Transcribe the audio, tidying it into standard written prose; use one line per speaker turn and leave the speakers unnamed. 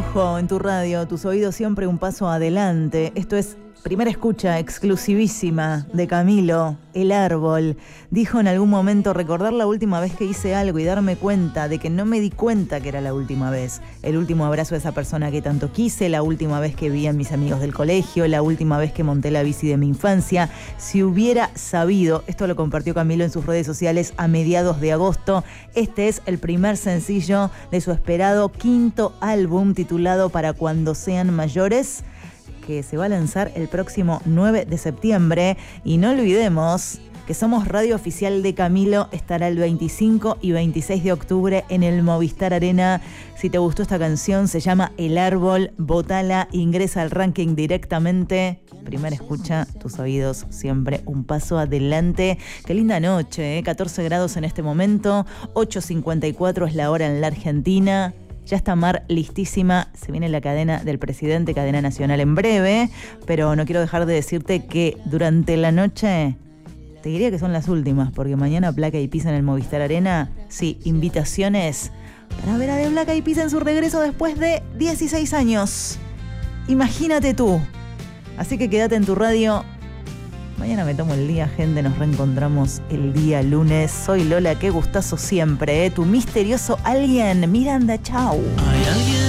Lujo en tu radio, tus oídos siempre un paso adelante. Esto es primera escucha exclusivísima de Camilo, El Árbol. Dijo en algún momento: recordar la última vez que hice algo y darme cuenta de que no me di cuenta que era la última vez. El último abrazo de esa persona que tanto quise, la última vez que vi a mis amigos del colegio, la última vez que monté la bici de mi infancia. Si hubiera sabido, esto lo compartió Camilo en sus redes sociales a mediados de agosto. Este es el primer sencillo de su esperado quinto álbum titulado Para Cuando Sean Mayores, que se va a lanzar el próximo 9 de septiembre. Y no olvidemos que somos radio oficial de Camilo. Estará el 25 y 26 de octubre en el Movistar Arena. Si te gustó esta canción, se llama El Árbol, votala, ingresa al ranking directamente. Primera escucha, tus oídos siempre un paso adelante. Qué linda noche, 14 grados en este momento, 8:54 es la hora en la Argentina. Ya está Mar listísima, se viene la cadena del presidente, cadena nacional en breve, pero no quiero dejar de decirte que durante la noche, te diría que son las últimas, porque mañana Black Eyed Peas en el Movistar Arena, sí, invitaciones para ver a The Black Eyed Peas en su regreso después de 16 años. Imagínate tú. Así que quédate en tu radio. Mañana me tomo el día, gente, nos reencontramos el día lunes. Soy Lola, qué gustazo siempre, Tu misterioso alguien. Miranda, chau.
Hay alguien